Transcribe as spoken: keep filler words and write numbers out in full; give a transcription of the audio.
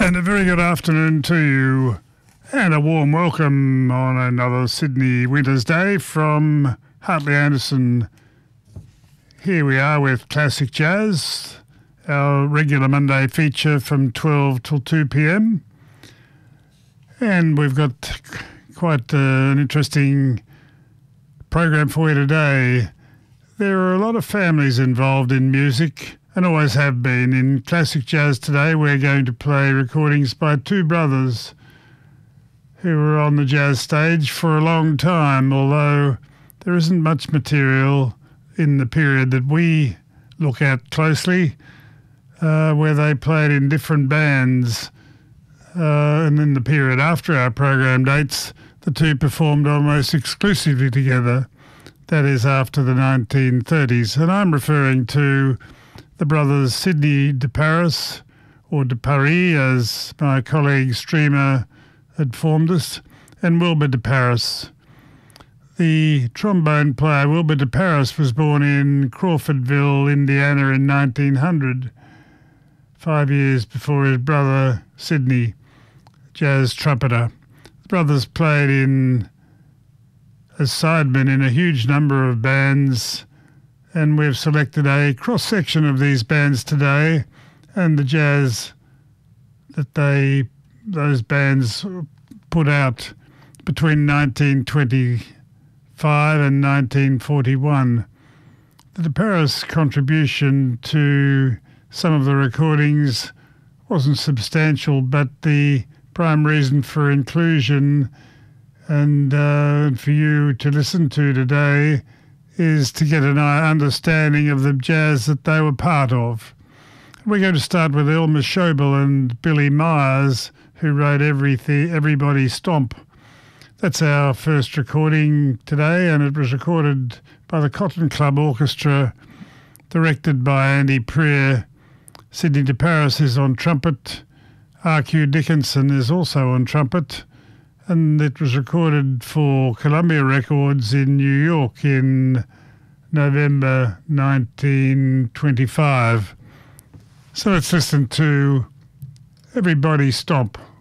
And a very good afternoon to you, and a warm welcome on another Sydney winter's day from Hartley Anderson. Here we are with Classic Jazz, our regular Monday feature from twelve till two p.m. And we've got quite uh, an interesting program for you today. There are a lot of families involved in music, and always have been. In Classic Jazz today, we're going to play recordings by two brothers who were on the jazz stage for a long time, although there isn't much material in the period that we look at closely, uh, where they played in different bands. Uh, and in the period after our program dates, the two performed almost exclusively together. That is after the nineteen thirties. And I'm referring to the brothers Sidney de Paris, or de Paris, as my colleague Streamer had formed us, and Wilbur de Paris. The trombone player Wilbur de Paris was born in Crawfordville, Indiana in nineteen hundred, five years before his brother Sidney, jazz trumpeter. The brothers played in as sidemen in a huge number of bands, and we've selected a cross-section of these bands today and the jazz that they those bands put out between nineteen twenty-five and nineteen forty-one. The de Paris contribution to some of the recordings wasn't substantial, but the prime reason for inclusion and uh, for you to listen to today is to get an understanding of the jazz that they were part of. We're going to start with Elmer Schobel and Billy Myers, who wrote Everything, Everybody Stomp. That's our first recording today, and it was recorded by the Cotton Club Orchestra, directed by Andy Prier. Sidney de Paris is on trumpet. R Q Dickinson is also on trumpet. And it was recorded for Columbia Records in New York in November nineteen twenty-five. So let's listen to Everybody Stomp.